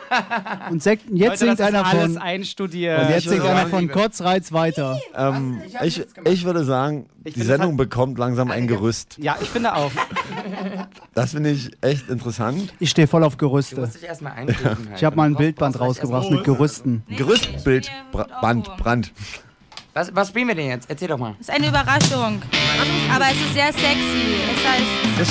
Und jetzt singt einer alles von... einstudiert. Und jetzt singt einer von Kotzreiz weiter. Ich würde sagen, die Sendung bekommt langsam ein Gerüst. Ja, ich finde auch. Das finde ich echt interessant. Ich stehe voll auf Du Gerüste. musst dich erstmal einlegen. Ich habe mal ein Bildband rausgebracht mit Gerüsten. Gerüstbild, Brand. Was spielen wir denn jetzt? Erzähl doch mal. Das ist eine Überraschung. Aber es ist sehr sexy. Es heißt